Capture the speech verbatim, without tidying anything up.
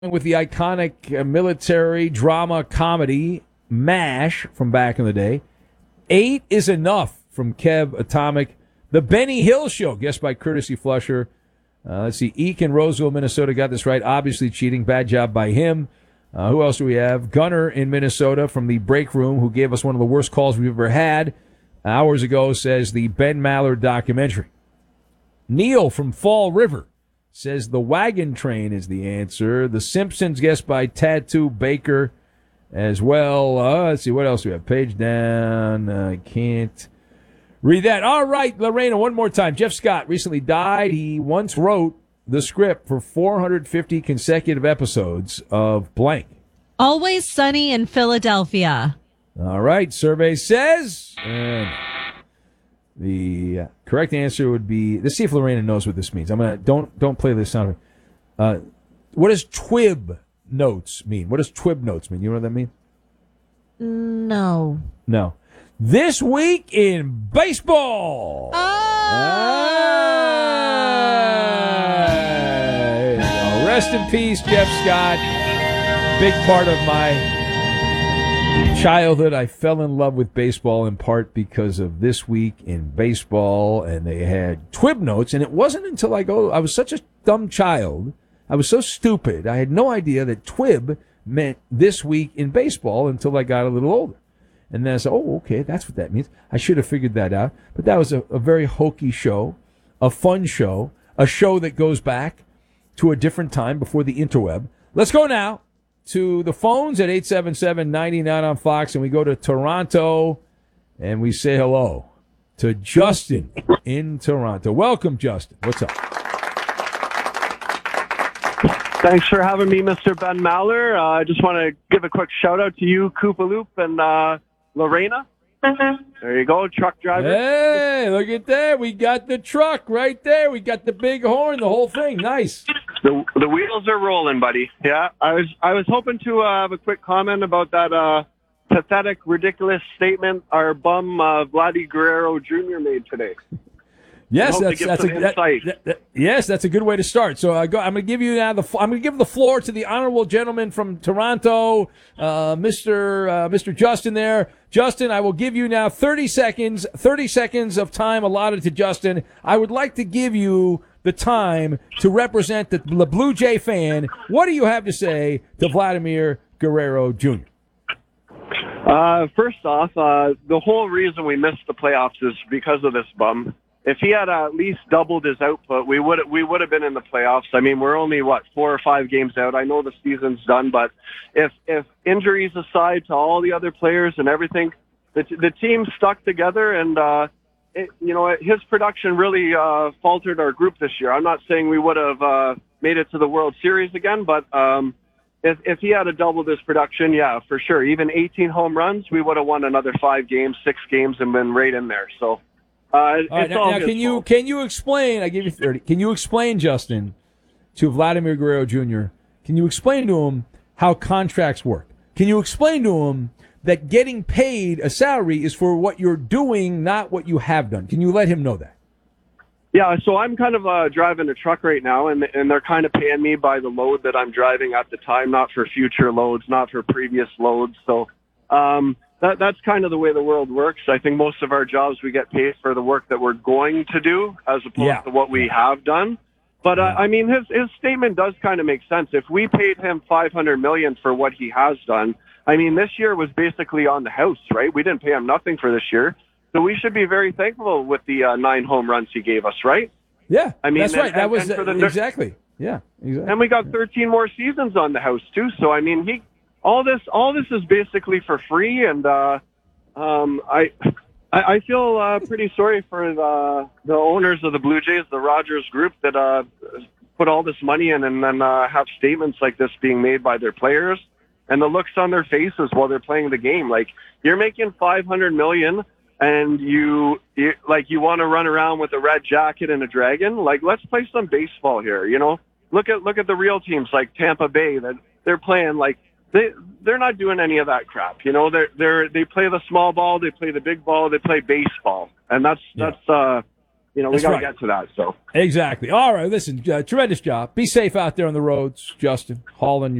with the iconic uh, military drama comedy MASH from back in the day. Eight is Enough from Kev Atomic. The Benny Hill Show, guest by Courtesy Flusher. Uh, let's see. Eek in Roseville, Minnesota got this right. Obviously cheating. Bad job by him. Uh, who else do we have? Gunner in Minnesota from the break room, who gave us one of the worst calls we've ever had hours ago, says the Ben Maller documentary. Neil from Fall River says The Wagon Train is the answer. The Simpsons, guessed by Tattoo Baker as well. Uh, let's see, what else do we have? Page down. I uh, can't read that. All right, Lorena, one more time. Jeff Scott recently died. He once wrote the script for four hundred fifty consecutive episodes of blank. Always Sunny in Philadelphia. All right, survey says... And the correct answer would be, let's see if Lorena knows what this means. I'm gonna don't don't play this sound. Uh, what does twib notes mean? What does twib notes mean? You know what that means? No. No. This week in baseball. Oh! Ah! Rest in peace, Jeff Scott. Big part of my childhood. I fell in love with baseball in part because of This Week in Baseball, and they had twib notes, and it wasn't until I go, I was such a dumb child, I was so stupid, I had no idea that twib meant This Week in Baseball until I got a little older. And then I said, oh, okay, that's what that means. I should have figured that out. But that was a, a very hokey show, a fun show, a show that goes back to a different time before the interweb. Let's go now to the phones at eight seven seven, nine nine on Fox, and we go to Toronto, and we say hello to Justin in Toronto. Welcome, Justin. What's up? Thanks for having me, Mister Ben Maller. Uh, I just want to give a quick shout-out to you, Koopa Loop, and uh, Lorena. There you go, truck driver. Hey, look at that. We got the truck right there. We got the big horn, the whole thing. Nice. The the wheels are rolling, buddy. Yeah, I was I was hoping to uh, have a quick comment about that uh, pathetic, ridiculous statement our bum uh, Vladdy Guerrero Junior made today. Yes, that's that's a that, that, that, yes, that's a good way to start. So I go, I'm going to give you now the I'm going to give the floor to the honorable gentleman from Toronto, uh, Mister Uh, Mister Justin there. Justin, I will give you now thirty seconds, thirty seconds of time allotted to Justin. I would like to give you the time to represent the, the Blue Jay fan. What do you have to say to Vladimir Guerrero Junior? Uh, first off, uh, the whole reason we missed the playoffs is because of this bum. If he had at least doubled his output, we would we would have been in the playoffs. I mean, we're only what four or five games out. I know the season's done, but if if injuries aside to all the other players and everything, the the team stuck together, and uh, it, you know his production really uh, faltered our group this year. I'm not saying we would have uh, made it to the World Series again, but um, if if he had a doubled his production, yeah, for sure. Even eighteen home runs, we would have won another five games, six games, and been right in there. So. Uh, all right, now, now can you can you explain? I give you thirty. Can you explain, Justin, to Vladimir Guerrero Junior? Can you explain to him how contracts work? Can you explain to him that getting paid a salary is for what you're doing, not what you have done? Can you let him know that? Yeah, so I'm kind of uh, driving a truck right now, and and they're kind of paying me by the load that I'm driving at the time, not for future loads, not for previous loads. So. Um, That, that's kind of the way the world works. I think most of our jobs, we get paid for the work that we're going to do as opposed yeah. to what we have done. But, uh, I mean, his, his statement does kind of make sense. If we paid him five hundred million dollars for what he has done, I mean, this year was basically on the house, right? We didn't pay him nothing for this year. So we should be very thankful with the uh, nine home runs he gave us, right? Yeah, I mean, that's right. And, that was and for the, exactly. Yeah, exactly. And we got thirteen more seasons on the house, too. So, I mean, he... All this, all this is basically for free, and uh, um, I, I feel uh, pretty sorry for the the owners of the Blue Jays, the Rogers Group, that uh, put all this money in, and then uh, have statements like this being made by their players, and the looks on their faces while they're playing the game. Like, you're making five hundred million dollars, and you, you like you want to run around with a red jacket and a dragon. Like, let's play some baseball here. You know, look at look at the real teams like Tampa Bay that they're playing like. They they're not doing any of that crap, you know. They're they're they play the small ball, they play the big ball, they play baseball, and that's yeah. that's uh you know, we That's got to right. get to that. So Exactly. All right. Listen, uh, tremendous job. Be safe out there on the roads, Justin. Hauling